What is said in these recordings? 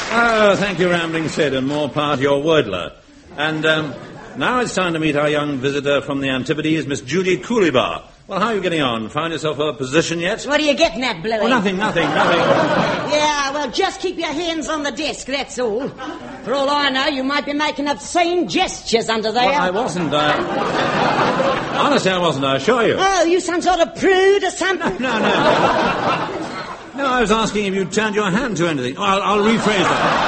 Oh, thank you, Rambling Sid, and more part your wordler. And now it's time to meet our young visitor from the Antipodes, Miss Judy Cooleybar. Well, how are you getting on? Found yourself a position yet? What are you getting at, Bluey? Oh, nothing. Yeah, well, just keep your hands on the desk, that's all. For all I know, you might be making obscene gestures under there. Well, I wasn't. Honestly, I wasn't, I assure you. Oh, you some sort of prude or something? No. No, I was asking if you turned your hand to anything. I'll rephrase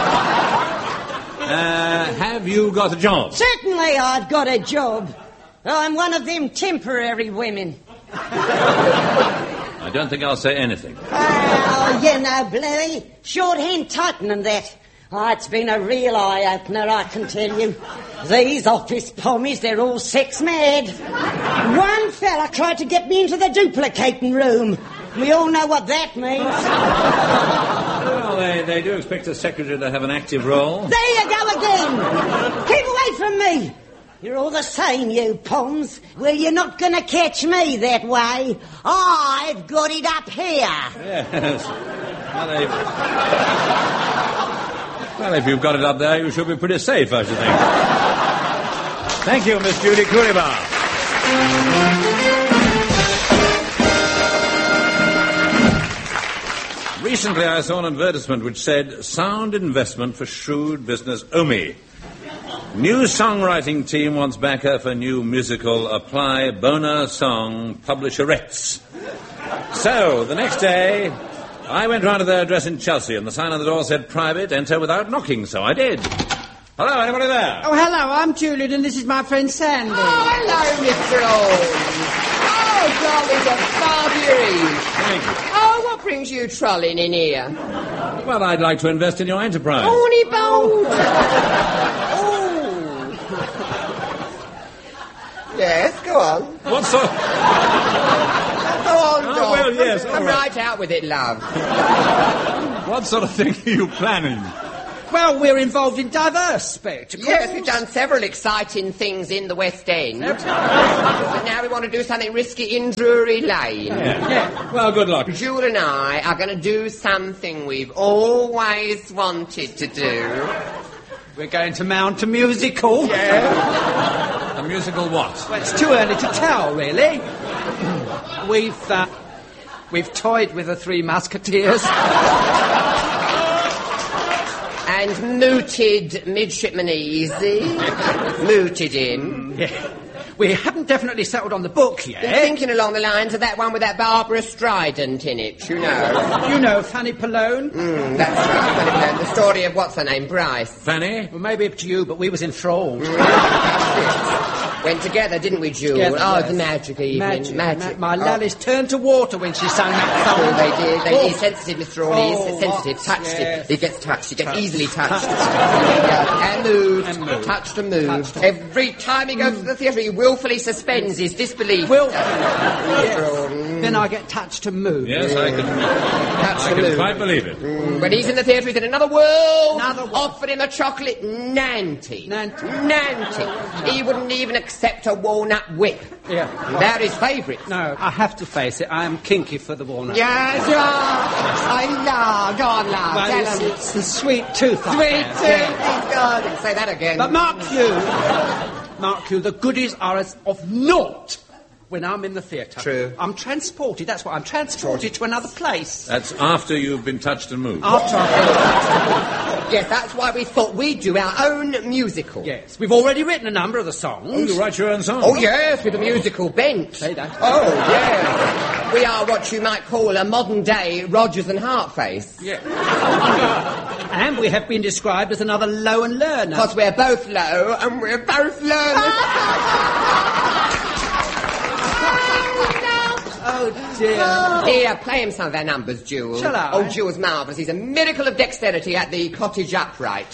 that. Have you got a job? Certainly I've got a job. I'm one of them temporary women. I don't think I'll say anything. Oh, you know, Bluey, shorthand typing and that. Oh, it's been a real eye-opener, I can tell you. These office pommies, they're all sex mad. One fella tried to get me into the duplicating room. We all know what that means. Well, they do expect a secretary to have an active role. There you go again. Keep away from me. You're all the same, you Poms. Well, you're not going to catch me that way. I've got it up here. Yes. Well, if you've got it up there, you should be pretty safe, I should think. Thank you, Miss Judy Cooleybar. Recently, I saw an advertisement which said, sound investment for shrewd business Omi. New songwriting team wants backer for new musical Apply Bona Song Publisherettes. So, the next day, I went round to their address in Chelsea, and the sign on the door said private, enter without knocking, so I did. Hello, anybody there? Oh, hello, I'm Julian, and this is my friend Sandy. Oh, hello, Mr. Holmes. Oh, darling, what Barbary. Thank you. Oh, what brings you trolling in here? Well, I'd like to invest in your enterprise. Horny bold. Yes, go on. What sort? Go on, Oh, Doc. well, yes, all Come right. right out with it, love. What sort of thing are you planning? Well, we're involved in diverse spectacles. Yes, we've done several exciting things in the West End. But now we want to do something risky in Drury Lane. Yeah. Well, good luck. Jewel and I are going to do something we've always wanted to do. We're going to mount a musical. A musical what? Well, it's too early to tell, really. We've toyed with the Three Musketeers. And mooted midshipman easy. Mooted in. Yeah. We haven't definitely settled on the book yet. Been thinking along the lines of that one with that Barbara Strident in it, you know. You know Fanny Pallone? That's right. The story of what's her name, Bryce. Fanny? Well, maybe up to you, but we was enthralled. Went together, didn't we, Jewel? Together, Oh, yes. the magic evening. Magic. My lallies turned to water when she sang that song. Oh, they did. He's sensitive, Mr. Orley. He's sensitive. What? Touched Yes. it. He gets touched. He gets easily touched. Touched. And moved. And moved. Touched and moved. Every time he goes to the theatre, he willfully suspends his disbelief. Then I get touched and moved. Yes, I can quite believe it. When he's in the theatre, he's in another world. Another world. Offered him a chocolate Nanty. Nanty. He wouldn't even accept a walnut whip. Yeah. They're his favourites. No, I have to face it. I am kinky for the walnut. Yes, you are. I love. Go on, love. Well, Tell it's, him. it's the sweet tooth. Sweet tooth. God. Say that again. But mark you, the goodies are as of naught when I'm in the theatre. True. I'm transported, that's what I'm transported to another place. That's after you've been touched and moved. Yes, that's why we thought we'd do our own musical. Yes, we've already written a number of the songs. Oh, you write your own song? Oh, yes, with a musical bent. Say that. Oh, yes. We are what you might call a modern-day Rodgers and Hartface. Yeah. And we have been described as another low and learner. Because we're both low and we're both learners. Oh, dear. Here, play him some of their numbers, Jewel. Shall I? Oh, Jewel's marvellous. He's a miracle of dexterity at the cottage upright.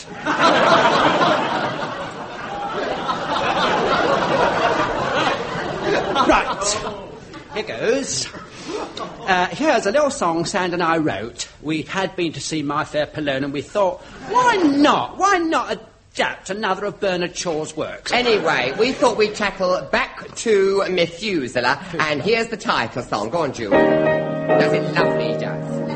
Right. Here goes. Here's a little song Sand and I wrote. We had been to see My Fair Pallone and we thought, why not? Why not adapt another of Bernard Shaw's works? Anyway, we thought we'd tackle Back to Methuselah, and here's the title song. Go on, Jewel. Does it lovely, he does.